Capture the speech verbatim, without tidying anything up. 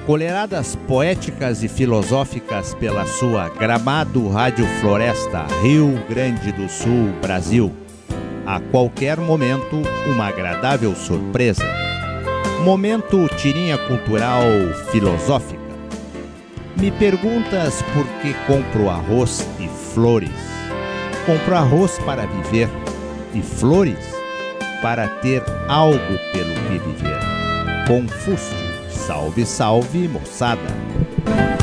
colheradas poéticas e filosóficas pela sua Gramado Rádio Floresta, Rio Grande do Sul, Brasil. A qualquer momento, uma agradável surpresa. Momento tirinha cultural filosófica. Me perguntas por que compro arroz e flores. Compro arroz para viver e flores para ter algo pelo que viver. Confúcio. Salve, salve, moçada!